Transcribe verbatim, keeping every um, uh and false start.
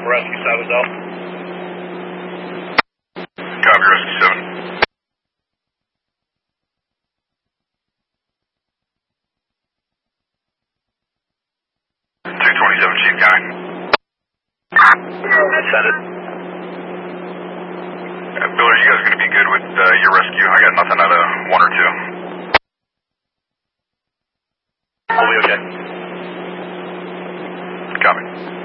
rescue side was out. Copy, rescue seven. two twenty-seven, Chief County. Send it. Uh, Bill, are you guys going to be good with uh, your rescue? I got nothing out of one or two. We'll be okay. Copy.